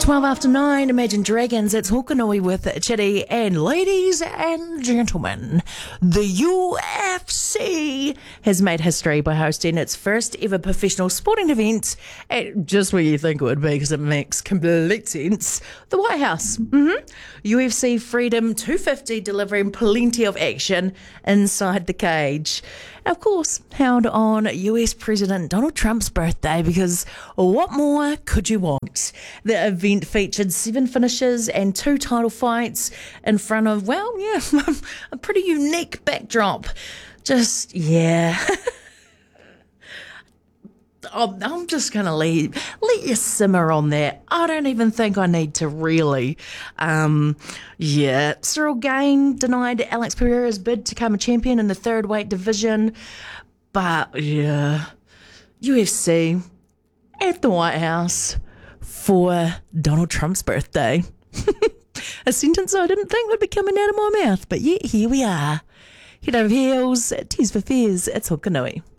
12 after 9, Imagine Dragons, it's Hokanui with Chitty, and ladies and gentlemen, the UFC has made history by hosting its first ever professional sporting event at just where you think it would be, because it makes complete sense, the White House. UFC Freedom 250 delivering plenty of action inside the cage. Of course, held on US President Donald Trump's birthday, because what more could you want? The event featured 7 finishes and 2 title fights in front of, a pretty unique backdrop. I'm just going to let you simmer on that. I don't even think I need to really. Cyril Gane denied Alex Pereira's bid to become a champion in the third weight division. But, UFC at the White House for Donald Trump's birthday. A sentence I didn't think would be coming out of my mouth, but yet here we are. Head over heels, tears for fears, it's Hokanui.